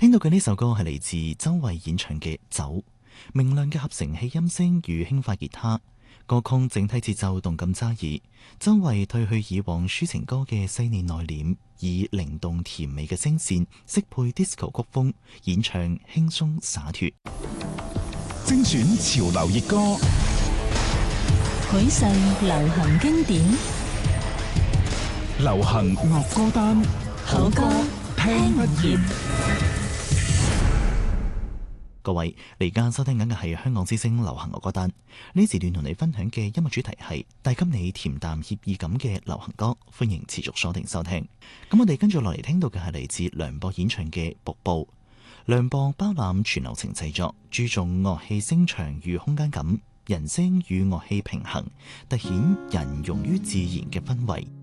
聽到嘅呢首歌係嚟自周蕙演唱嘅《走》，明亮嘅合成器音聲與輕快吉他，歌曲整體節奏動感揸耳。周蕙褪去以往抒情歌嘅細膩內斂，以靈動甜美嘅聲線適配 disco 曲風，演唱輕鬆灑脫。 精選潮流熱歌， 許世流行經典， 流行樂歌單， 好歌聽不厭。 各位，你而家收聽緊嘅係香港之聲流行樂歌單。呢時段同你分享嘅音樂主題係帶給你恬淡愜意感嘅流行歌，歡迎持續鎖定收聽。咁我哋跟住落嚟聽到嘅係嚟自梁博演唱嘅《瀑布》。梁博包攬全流程製作，注重樂器聲場與空間感，人聲與樂器平衡，凸顯人融於自然嘅氛圍。